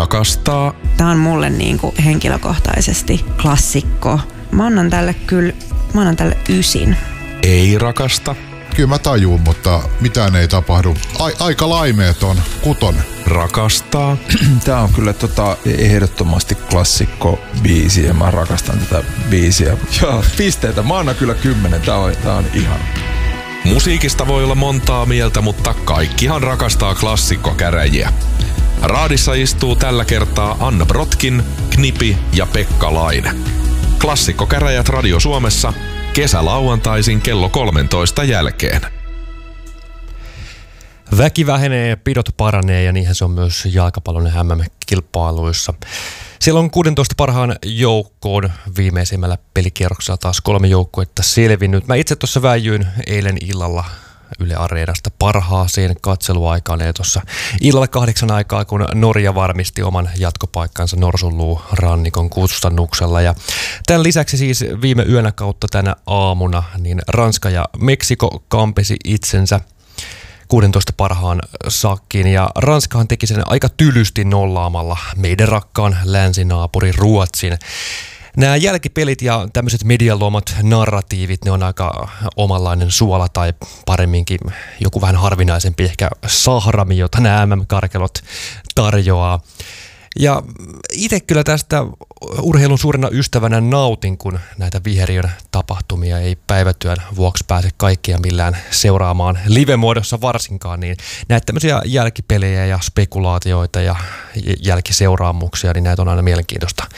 Rakastaa. Tää on mulle niinku henkilökohtaisesti klassikko. Mä annan tälle 9. Ei rakasta. Kyllä mä tajuun, mutta mitään ei tapahdu. Aika laimeeton 6. Rakastaa. Tää on kyllä ehdottomasti klassikko biisi ja mä rakastan tätä biisiä. Ja pisteitä, mä annan kyllä 10, tää on ihana. Musiikista voi olla montaa mieltä, mutta kaikkihan rakastaa klassikkokäräjiä. Raadissa istuu tällä kertaa Anna Brotkin, Knipi ja Pekka Laine. Klassikkokäräjät Radio Suomessa kesälauantaisin kello 13 jälkeen. Väki vähenee, pidot paranee ja niinhän se on myös jalkapallon MM-kilpailuissa. Siellä on 16 parhaan joukkoon viimeisimmällä pelikierroksella taas 3 joukkuetta selvinnyt. Mä itse tuossa väijyin eilen illalla Yle Areenasta parhaaseen katseluaikaan, eli tuossa illalla 8 aikaa, kun Norja varmisti oman jatkopaikkansa Norsunluun rannikon kustannuksella. Ja tämän lisäksi siis viime yönä kautta tänä aamuna niin Ranska ja Meksiko kampesi itsensä 16 parhaan sakkiin, ja Ranskahan teki sen aika tylysti nollaamalla meidän rakkaan länsinaapurin Ruotsin. Nämä jälkipelit ja tämmöiset medialomat narratiivit, ne on aika omanlainen suola tai paremminkin joku vähän harvinaisempi ehkä sahrami, jota nämä MM-karkelot tarjoaa. Ja itse kyllä tästä urheilun suurena ystävänä nautin, kun näitä viheriön tapahtumia ei päivätyön vuoksi pääse kaikkia millään seuraamaan live-muodossa varsinkaan, niin näitä tämmöisiä jälkipelejä ja spekulaatioita ja jälkiseuraamuksia, niin näitä on aina mielenkiintoista